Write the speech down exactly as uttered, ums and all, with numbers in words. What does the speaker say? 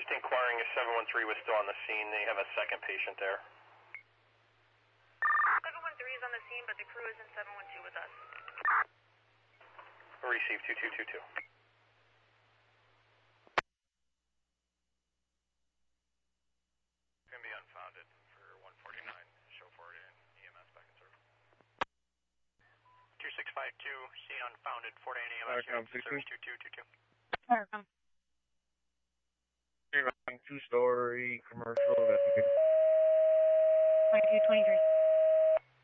Just inquiring if seven one three was still on the scene. They have a second patient there. seven one three is on the scene, but the crew is in seven one two with us. Receive two two two two. Going to be unfounded for one forty-nine. Show forward in E M S back in service. two six five two, C unfounded, forty-nine E M S, service two two two two. Firecom. Two-story commercial. That's twenty-two twenty-three.